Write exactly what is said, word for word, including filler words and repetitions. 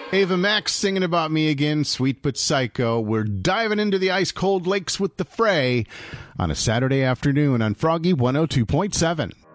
Ava Max singing about me again, Sweet But Psycho. We're diving into the ice-cold lakes with the fray on a Saturday afternoon on Froggy one oh two point seven.